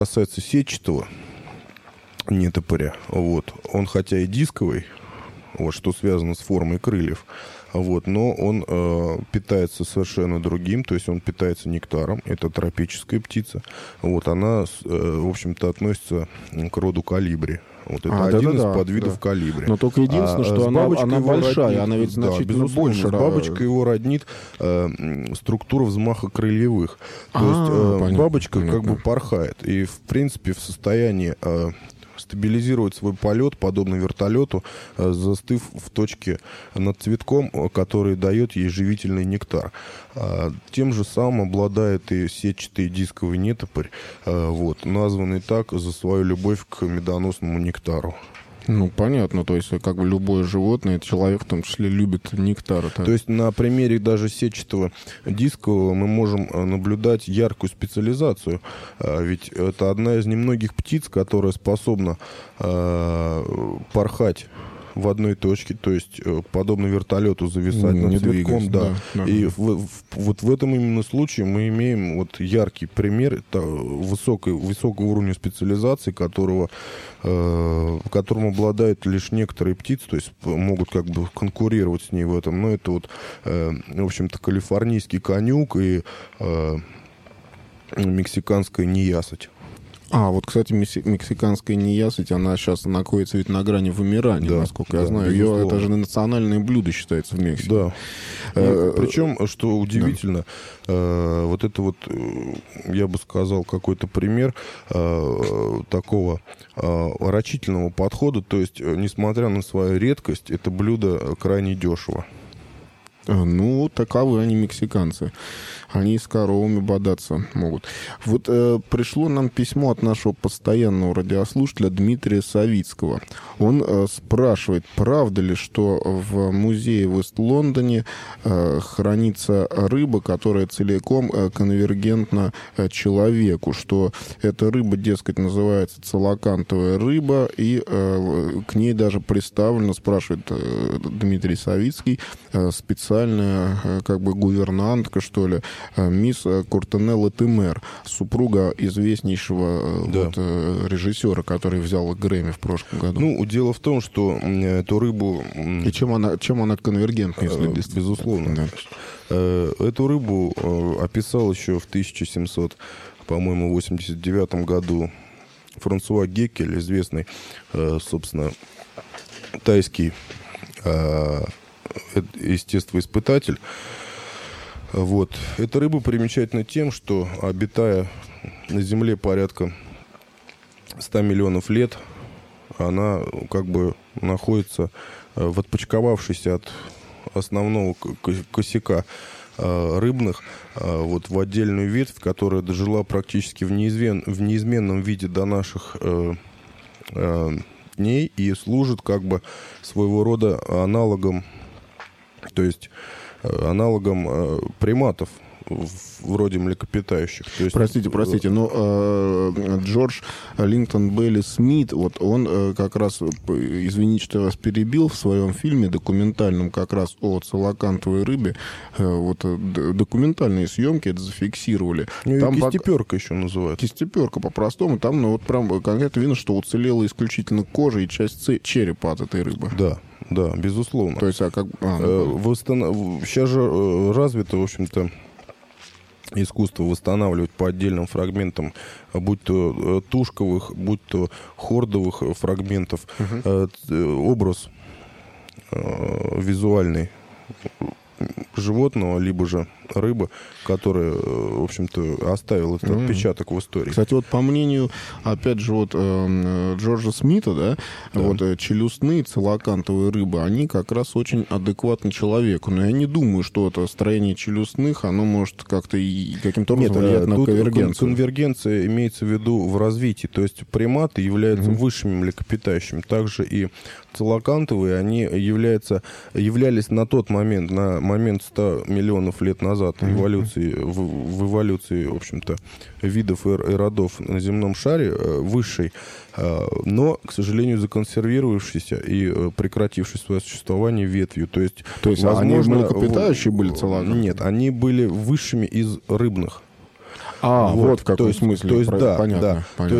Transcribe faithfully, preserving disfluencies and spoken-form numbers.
касается сетчатого нетопыря, вот, он хотя и дисковый, вот, что связано с формой крыльев, вот, но он э, питается совершенно другим, то есть он питается нектаром, это тропическая птица, вот, она, э, в общем-то, относится к роду колибри. Вот это а, один да, из да, подвидов да. колибри. Но только единственное, а, что она, она большая, роднит, она ведь значительно да, больше. Бабочка его роднит э, структура взмаха крыльевых. То А, есть э, понятно, бабочка понятно. как бы порхает. И, в принципе, в состоянии э, стабилизировать свой полет, подобно вертолету, э, застыв в точке над цветком, который дает ей живительный нектар. А, тем же самым обладает и сетчатый дисковый нетопырь, э, вот, названный так за свою любовь к медоносному нектару. Ну, понятно, то есть как бы любое животное, человек в том числе любит нектар. Так? То есть на примере даже сетчатого дискового мы можем наблюдать яркую специализацию, ведь это одна из немногих птиц, которая способна э, порхать в одной точке, то есть подобно вертолету зависать не над цветком, да. да, да. И в, в, вот в этом именно случае мы имеем вот яркий пример это высокой, высокого уровня специализации, которого, э, которым обладают лишь некоторые птицы, то есть могут как бы конкурировать с ней в этом. Но это вот, э, в общем-то, калифорнийский конюк и э, мексиканская неясыть. А, вот, кстати, мексиканская неясыть, она сейчас находится ведь на грани вымирания, да, насколько я да, знаю. Ее, это же национальное блюдо считается в Мексике. Да. Ну, причем, что удивительно, да. э, вот это вот, я бы сказал, какой-то пример э, такого э, рачительного подхода. То есть, несмотря на свою редкость, это блюдо крайне дешево. Ну, таковы они, мексиканцы. Они с коровами бодаться могут. Вот э, пришло нам письмо от нашего постоянного радиослушателя Дмитрия Савицкого. Он э, спрашивает, правда ли, что в музее в Ист-Лондоне э, хранится рыба, которая целиком э, конвергентна э, человеку, что эта рыба, дескать, называется целокантовая рыба, и э, к ней даже представлена, спрашивает э, Дмитрий Савицкий, э, специальная э, как бы гувернантка, что ли, мисс Куртенелла Темер, супруга известнейшего да. вот, режиссера, который взял Грэмми в прошлом году. Ну, дело в том, что эту рыбу... И чем она, чем она конвергентна, если безусловно. Да. Эту рыбу описал еще в тысяча семьсот, по-моему, восемьдесят девятом году Франсуа Геккель, известный, собственно, тайский естествоиспытатель. Вот. Эта рыба примечательна тем, что, обитая на Земле порядка ста миллионов лет, она как бы находится в отпочковавшейся от основного косяка рыбных вот в отдельную ветвь, которая дожила практически в, неизмен, в неизменном виде до наших э, э, дней и служит как бы своего рода аналогом, то есть аналогом э, приматов, вроде млекопитающих. То есть, простите, простите, но э, Джордж Лингтон Бейли Смит, вот он э, как раз, извините, что я вас перебил, в своем фильме документальном как раз о целокантовой рыбе, э, вот д- документальные съемки это зафиксировали. Ну, там кистеперка по... еще называется. Кистеперка по-простому, там ну, вот прям конкретно видно, что уцелела исключительно кожа и часть ц... черепа от этой рыбы. Да. Да, безусловно. То есть, а как... А, ну... Восстанов... Сейчас же развито, в общем-то, искусство восстанавливать по отдельным фрагментам, будь то тушковых, будь то хордовых фрагментов, угу. образ визуальный животного, либо же рыбы, которая, в общем-то, оставила этот mm-hmm. отпечаток в истории. Кстати, вот по мнению, опять же, вот э, Джорджа Смита, да, да. вот э, челюстные целокантовые рыбы, они как раз очень адекватны человеку. Но я не думаю, что это строение челюстных, оно может как-то и каким-то образом Нет, влиять на тут конвергенцию. Конвергенция имеется в виду в развитии. То есть приматы являются mm-hmm. высшими млекопитающими. Также и целокантовые, они являются, являлись на тот момент, на момент ста миллионов лет назад, mm-hmm. эволюции, в, в эволюции, в общем-то, видов и, и родов на земном шаре высшей, но, к сожалению, законсервировавшейся и прекратившей свое существование ветвью. То есть, То есть возможно, они млекопитающие были целокантовые? Нет, они были высшими из рыбных. А, вот, вот в каком то есть, смысле. То есть, Про... да, понятно, да. понятно.